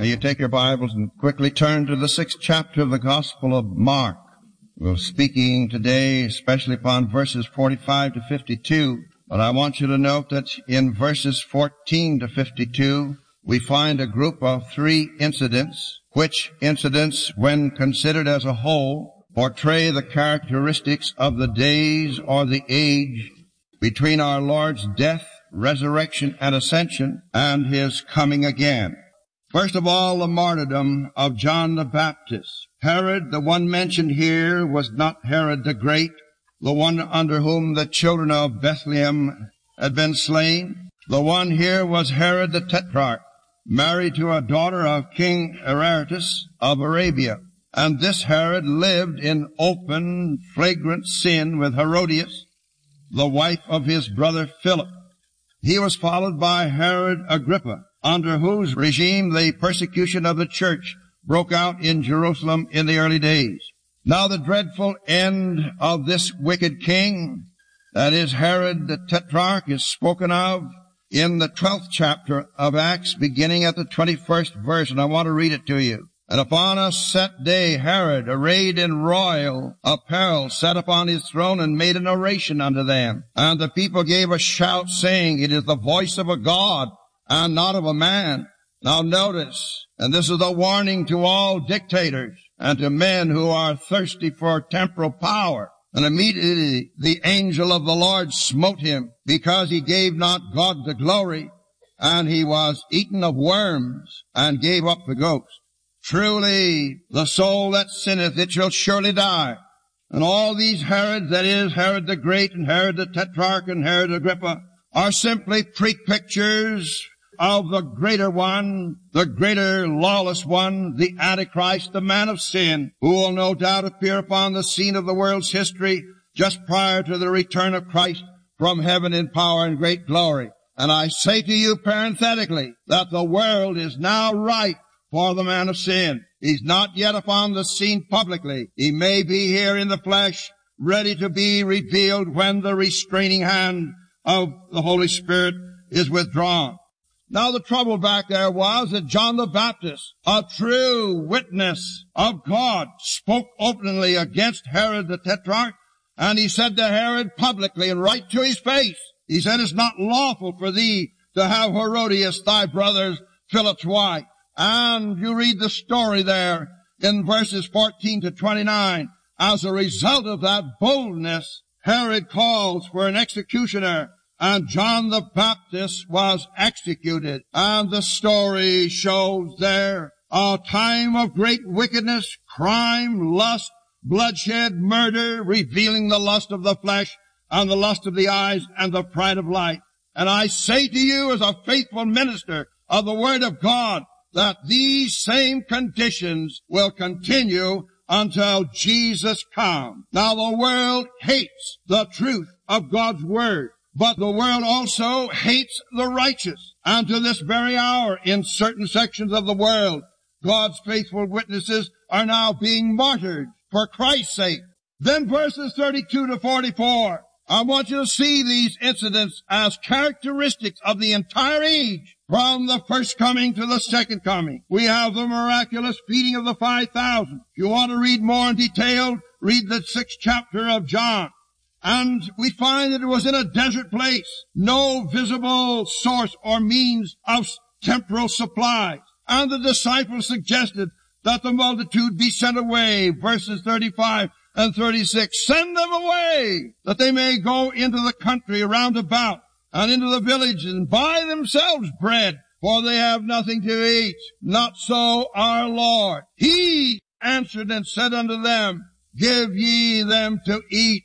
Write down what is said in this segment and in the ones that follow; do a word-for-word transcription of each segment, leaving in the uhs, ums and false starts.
Now you take your Bibles and quickly turn to the sixth chapter of the Gospel of Mark. We're speaking today especially upon verses forty-five to fifty-two, but I want you to note that in verses fourteen to fifty-two, we find a group of three incidents, which incidents, when considered as a whole, portray the characteristics of the days or the age between our Lord's death, resurrection, and ascension, and His coming again. First of all, the martyrdom of John the Baptist. Herod, the one mentioned here, was not Herod the Great, the one under whom the children of Bethlehem had been slain. The one here was Herod the Tetrarch, married to a daughter of King Aretas of Arabia. And this Herod lived in open, flagrant sin with Herodias, the wife of his brother Philip. He was followed by Herod Agrippa, under whose regime the persecution of the church broke out in Jerusalem in the early days. Now the dreadful end of this wicked king, that is Herod the Tetrarch, is spoken of in the twelfth chapter of Acts, beginning at the twenty-first verse, and I want to read it to you. And upon a set day, Herod, arrayed in royal apparel, sat upon his throne and made an oration unto them. And the people gave a shout, saying, It is the voice of a God, and not of a man. Now notice, and this is a warning to all dictators and to men who are thirsty for temporal power. And immediately the angel of the Lord smote him, because he gave not God the glory, and he was eaten of worms, and gave up the ghost. Truly, the soul that sinneth, it shall surely die. And all these Herods, that is, Herod the Great and Herod the Tetrarch and Herod Agrippa, are simply pre-pictures of the greater one, the greater lawless one, the Antichrist, the man of sin, who will no doubt appear upon the scene of the world's history just prior to the return of Christ from heaven in power and great glory. And I say to you parenthetically that the world is now ripe for the man of sin. He's not yet upon the scene publicly. He may be here in the flesh, ready to be revealed when the restraining hand of the Holy Spirit is withdrawn. Now the trouble back there was that John the Baptist, a true witness of God, spoke openly against Herod the Tetrarch, and he said to Herod publicly and right to his face, he said, It's not lawful for thee to have Herodias, thy brother Philip's wife. And you read the story there in verses fourteen to twenty-nine. As a result of that boldness, Herod calls for an executioner, and John the Baptist was executed. And the story shows there a time of great wickedness, crime, lust, bloodshed, murder, revealing the lust of the flesh and the lust of the eyes and the pride of life. And I say to you as a faithful minister of the Word of God that these same conditions will continue until Jesus comes. Now the world hates the truth of God's Word, but the world also hates the righteous. And to this very hour, in certain sections of the world, God's faithful witnesses are now being martyred for Christ's sake. Then verses thirty-two to forty-four. I want you to see these incidents as characteristics of the entire age, from the first coming to the second coming. We have the miraculous feeding of the five thousand. If you want to read more in detail, read the sixth chapter of John. And we find that it was in a desert place, no visible source or means of temporal supplies. And the disciples suggested that the multitude be sent away, verses thirty-five and thirty-six. Send them away, that they may go into the country round about, and into the villages, and buy themselves bread, for they have nothing to eat. Not so our Lord. He answered and said unto them, Give ye them to eat.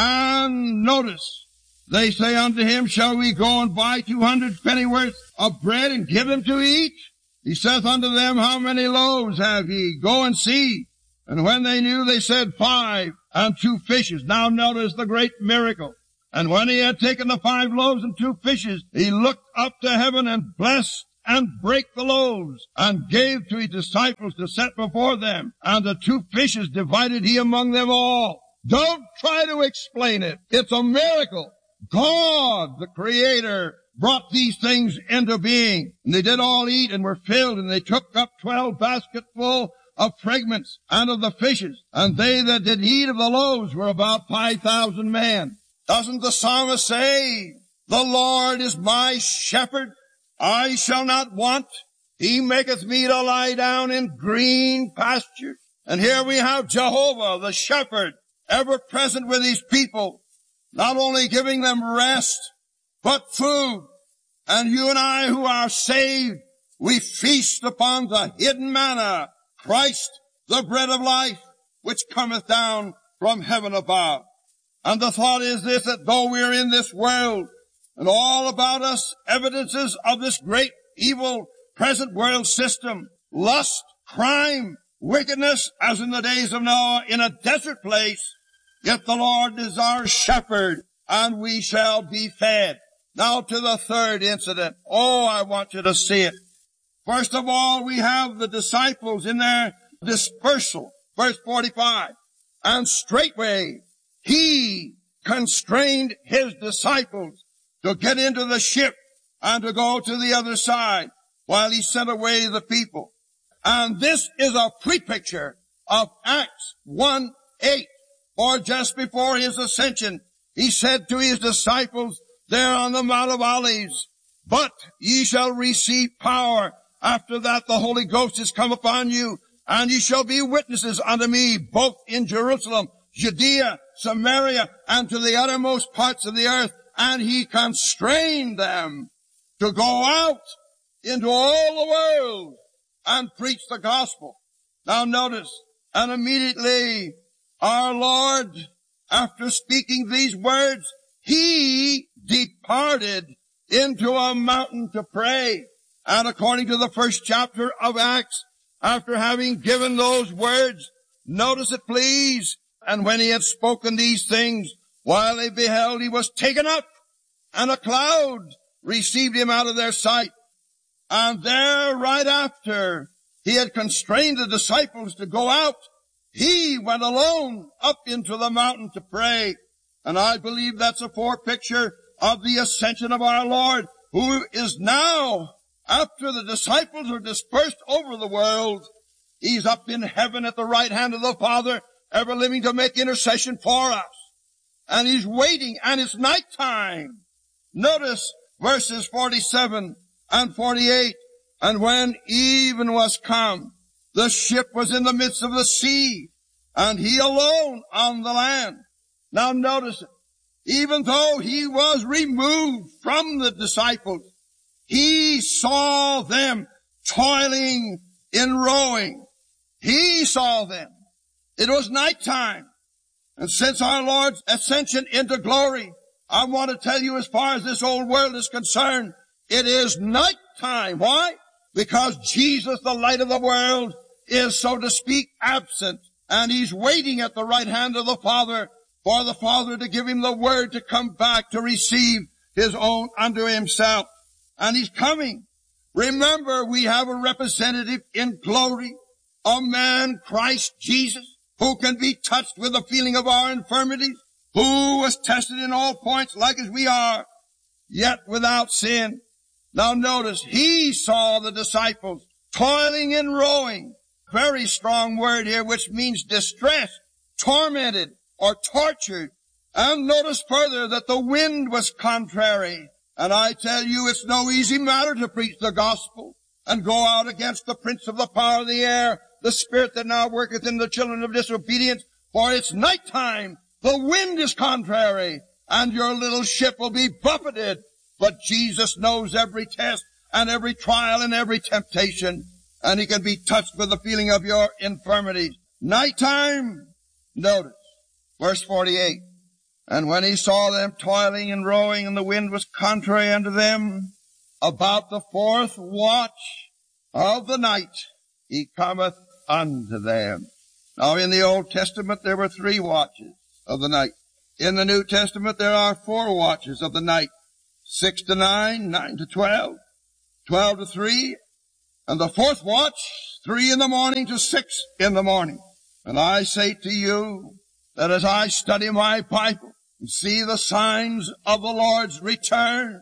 And notice, they say unto him, Shall we go and buy two hundred pennyworth of bread and give them to eat? He saith unto them, How many loaves have ye? Go and see. And when they knew, they said, Five, and two fishes. Now notice the great miracle. And when he had taken the five loaves and two fishes, he looked up to heaven and blessed and brake the loaves, and gave to his disciples to set before them. And the two fishes divided he among them all. Don't try to explain it. It's a miracle. God, the Creator, brought these things into being. And they did all eat and were filled, and they took up twelve basketful of fragments and of the fishes. And they that did eat of the loaves were about five thousand men. Doesn't the psalmist say, the Lord is my shepherd, I shall not want. He maketh me to lie down in green pastures. And here we have Jehovah, the shepherd, ever present with his people, not only giving them rest, but food. And you and I who are saved, we feast upon the hidden manna, Christ, the bread of life, which cometh down from heaven above. And the thought is this, that though we are in this world, and all about us evidences of this great evil present world system, lust, crime, wickedness, as in the days of Noah, in a desert place, yet the Lord is our shepherd, and we shall be fed. Now to the third incident. Oh, I want you to see it. First of all, we have the disciples in their dispersal. Verse forty-five. And straightway he constrained his disciples to get into the ship and to go to the other side while he sent away the people. And this is a pre-picture of Acts one eight. For just before his ascension, he said to his disciples there on the Mount of Olives, but ye shall receive power. After that the Holy Ghost is come upon you, and ye shall be witnesses unto me, both in Jerusalem, Judea, Samaria, and to the uttermost parts of the earth. And he constrained them to go out into all the world and preach the gospel. Now notice, and immediately our Lord, after speaking these words, he departed into a mountain to pray. And according to the first chapter of Acts, after having given those words, notice it please, and when he had spoken these things, while they beheld, he was taken up, and a cloud received him out of their sight. And there, right after he had constrained the disciples to go out, he went alone up into the mountain to pray. And I believe that's a forepicture of the ascension of our Lord, who is now, after the disciples are dispersed over the world, he's up in heaven at the right hand of the Father, ever living to make intercession for us. And he's waiting, and it's nighttime. Notice verses forty-seven and forty-eight. And when even was come, the ship was in the midst of the sea, and he alone on the land. Now notice it. Even though he was removed from the disciples, he saw them toiling in rowing. He saw them. It was nighttime. And since our Lord's ascension into glory, I want to tell you, as far as this old world is concerned, it is nighttime. Why? Because Jesus, the light of the world, is, so to speak, absent. And he's waiting at the right hand of the Father for the Father to give him the word to come back to receive his own unto himself. And he's coming. Remember, we have a representative in glory, a man, Christ Jesus, who can be touched with the feeling of our infirmities, who was tested in all points like as we are, yet without sin. Now notice, he saw the disciples toiling and rowing. Very strong word here, which means distressed, tormented, or tortured. And notice further that the wind was contrary. And I tell you, it's no easy matter to preach the gospel and go out against the prince of the power of the air, the spirit that now worketh in the children of disobedience. For it's nighttime, the wind is contrary, and your little ship will be buffeted. But Jesus knows every test and every trial and every temptation, and he can be touched with the feeling of your infirmities. Nighttime, notice, verse forty-eight. And when he saw them toiling and rowing, and the wind was contrary unto them, about the fourth watch of the night, he cometh unto them. Now in the Old Testament there were three watches of the night. In the New Testament there are four watches of the night. Six to nine, nine to twelve, twelve to three, and the fourth watch, three in the morning to six in the morning. And I say to you that as I study my Bible and see the signs of the Lord's return,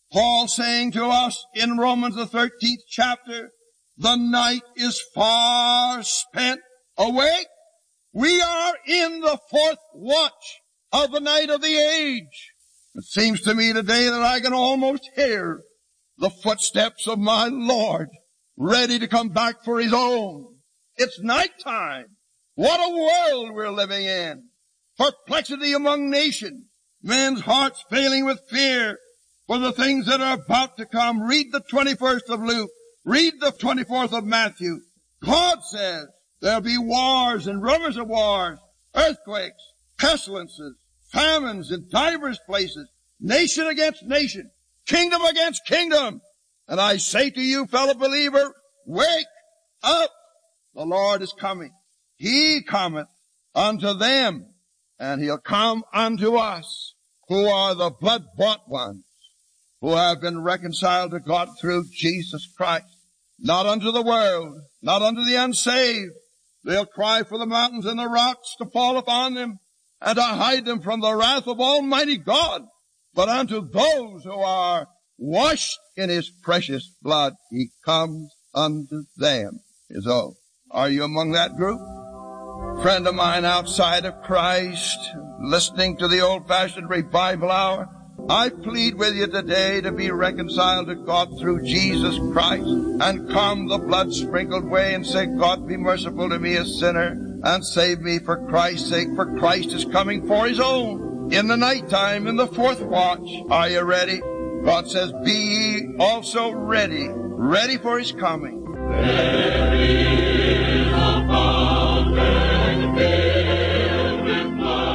Paul saying to us in Romans the thirteenth chapter, the night is far spent. Awake! We are in the fourth watch of the night of the age. It seems to me today that I can almost hear the footsteps of my Lord ready to come back for His own. It's nighttime. What a world we're living in. Perplexity among nations. Men's hearts failing with fear for the things that are about to come. Read the twenty-first of Luke. Read the twenty-fourth of Matthew. God says there'll be wars and rumors of wars, earthquakes, pestilences, famines in divers places, nation against nation, kingdom against kingdom. And I say to you, fellow believer, wake up. The Lord is coming. He cometh unto them, and He'll come unto us, who are the blood-bought ones, who have been reconciled to God through Jesus Christ. Not unto the world, not unto the unsaved. They'll cry for the mountains and the rocks to fall upon them, and to hide them from the wrath of Almighty God. But unto those who are washed in His precious blood, He comes unto them, His own. Are you among that group? Friend of mine outside of Christ, listening to the old-fashioned revival hour, I plead with you today to be reconciled to God through Jesus Christ and come the blood-sprinkled way and say, God, be merciful to me, a sinner, and save me for Christ's sake, for Christ is coming for His own. In the nighttime, in the fourth watch, are you ready? God says, be ye also ready, ready for His coming. There is a fountain filled with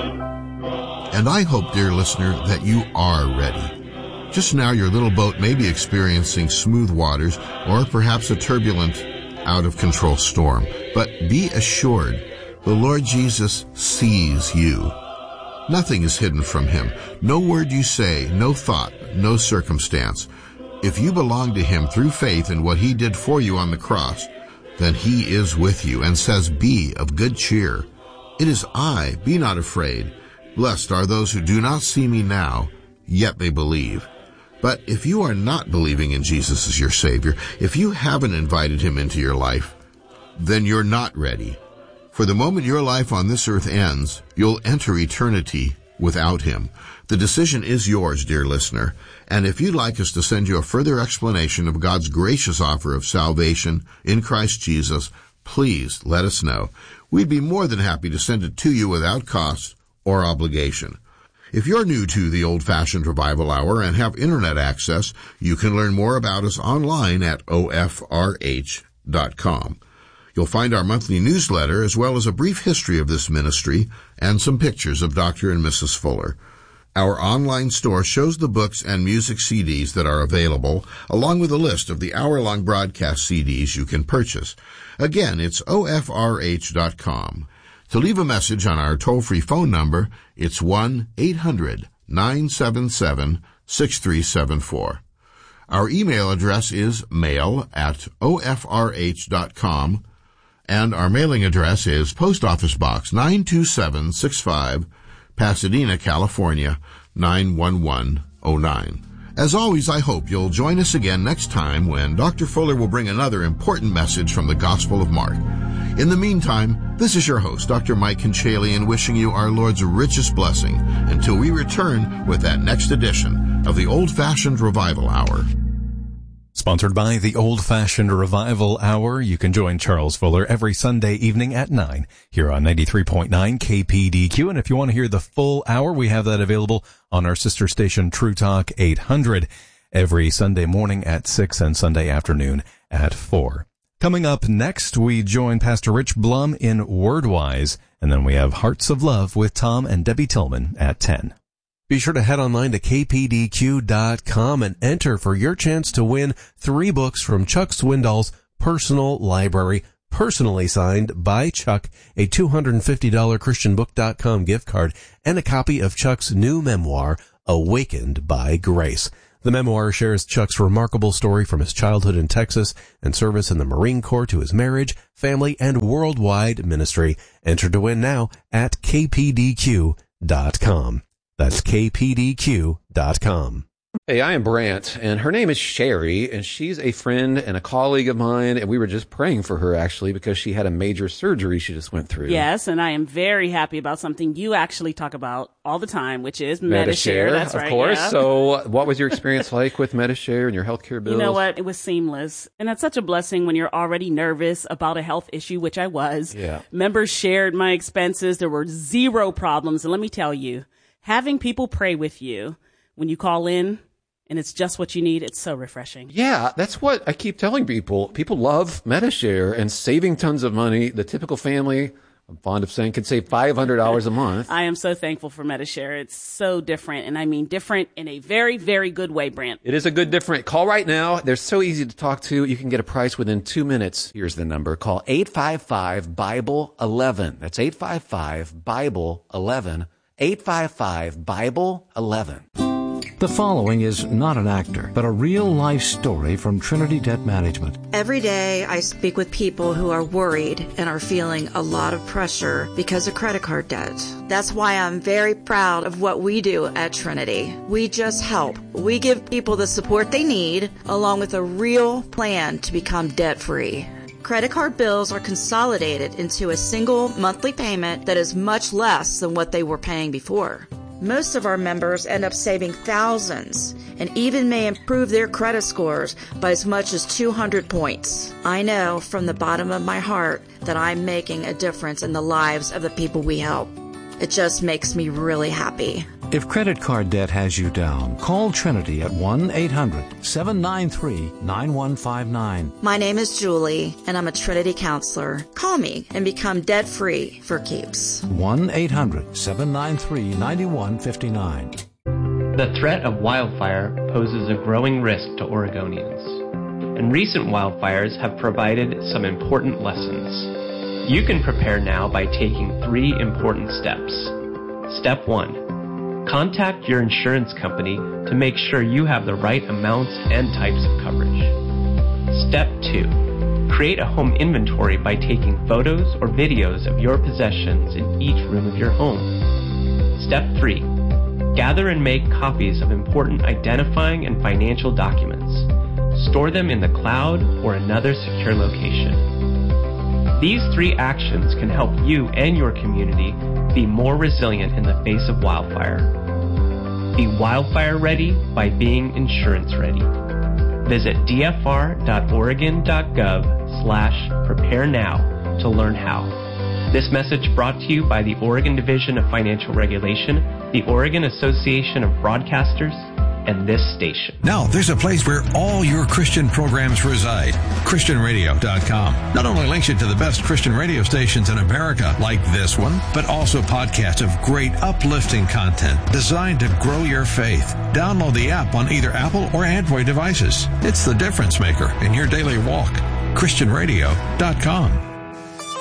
blood. And I hope, dear listener, that you are ready. Just now your little boat may be experiencing smooth waters or perhaps a turbulent, out-of-control storm. But be assured, the Lord Jesus sees you. Nothing is hidden from Him. No word you say, no thought, no circumstance. If you belong to Him through faith in what He did for you on the cross, then He is with you and says, be of good cheer. It is I, be not afraid. Blessed are those who do not see me now, yet they believe. But if you are not believing in Jesus as your Savior, if you haven't invited Him into your life, then you're not ready. For the moment your life on this earth ends, you'll enter eternity without Him. The decision is yours, dear listener, and if you'd like us to send you a further explanation of God's gracious offer of salvation in Christ Jesus, please let us know. We'd be more than happy to send it to you without cost or obligation. If you're new to the Old-Fashioned Revival Hour and have internet access, you can learn more about us online at O F R H dot com. You'll find our monthly newsletter as well as a brief history of this ministry and some pictures of Doctor and Missus Fuller. Our online store shows the books and music C Ds that are available, along with a list of the hour-long broadcast C Ds you can purchase. Again, it's O F R H dot com. To leave a message on our toll-free phone number, it's one eight hundred nine seven seven six three seven four. Our email address is mail at O F R H dot com, and our mailing address is Post Office Box nine two seven six five, Pasadena, California, nine one one oh nine. As always, I hope you'll join us again next time when Doctor Fuller will bring another important message from the Gospel of Mark. In the meantime, this is your host, Doctor Mike Conchalian, wishing you our Lord's richest blessing until we return with that next edition of the Old-Fashioned Revival Hour. Sponsored by the Old-Fashioned Revival Hour, you can join Charles Fuller every Sunday evening at nine here on ninety-three point nine K P D Q. And if you want to hear the full hour, we have that available on our sister station, True Talk eight hundred, every Sunday morning at six and Sunday afternoon at four. Coming up next, we join Pastor Rich Blum in Wordwise, and then we have Hearts of Love with Tom and Debbie Tillman at ten. Be sure to head online to K P D Q dot com and enter for your chance to win three books from Chuck Swindoll's personal library, personally signed by Chuck, a two hundred fifty dollars Christian Book dot com gift card, and a copy of Chuck's new memoir, Awakened by Grace. The memoir shares Chuck's remarkable story from his childhood in Texas and service in the Marine Corps to his marriage, family, and worldwide ministry. Enter to win now at K P D Q dot com. That's K P D Q dot com. Hey, I am Brant, and her name is Sherry, and she's a friend and a colleague of mine, and we were just praying for her, actually, because she had a major surgery she just went through. Yes, and I am very happy about something you actually talk about all the time, which is Medi-Share. That's right, of course. Yeah. So what was your experience like with Medi-Share and your healthcare bills? You know what? It was seamless, and that's such a blessing when you're already nervous about a health issue, which I was. Yeah. Members shared my expenses. There were zero problems, and let me tell you, having people pray with you when you call in, and it's just what you need, it's so refreshing. Yeah, that's what I keep telling people. People love Medi-Share and saving tons of money. The typical family, I'm fond of saying, can save five hundred dollars a month. I am so thankful for Medi-Share. It's so different, and I mean different in a very, very good way, Brant. It is a good different. Call right now. They're so easy to talk to. You can get a price within two minutes. Here's the number. Call eight five five, Bible eleven. That's eight five five, Bible eleven. eight five five, Bible eleven. The following is not an actor, but a real-life story from Trinity Debt Management. Every day I speak with people who are worried and are feeling a lot of pressure because of credit card debt. That's why I'm very proud of what we do at Trinity. We just help. We give people the support they need, along with a real plan to become debt-free. Credit card bills are consolidated into a single monthly payment that is much less than what they were paying before. Most of our members end up saving thousands and even may improve their credit scores by as much as two hundred points. I know from the bottom of my heart that I'm making a difference in the lives of the people we help. It just makes me really happy. If credit card debt has you down, call Trinity at one eight hundred, seven nine three, nine one five nine. My name is Julie, and I'm a Trinity counselor. Call me and become debt-free for keeps. one eight hundred, seven nine three, nine one five nine. The threat of wildfire poses a growing risk to Oregonians, and recent wildfires have provided some important lessons. You can prepare now by taking three important steps. Step one. Contact your insurance company to make sure you have the right amounts and types of coverage. Step two. Create a home inventory by taking photos or videos of your possessions in each room of your home. Step three. Gather and make copies of important identifying and financial documents. Store them in the cloud or another secure location. These three actions can help you and your community be more resilient in the face of wildfire. Be wildfire ready by being insurance ready. Visit d f r dot oregon dot gov slash prepare now to learn how. This message brought to you by the Oregon Division of Financial Regulation, the Oregon Association of Broadcasters, and this station. Now, there's a place where all your Christian programs reside. Christian radio dot com not only links you to the best Christian radio stations in America, like this one, but also podcasts of great uplifting content designed to grow your faith. Download the app on either Apple or Android devices. It's the difference maker in your daily walk. Christian radio dot com.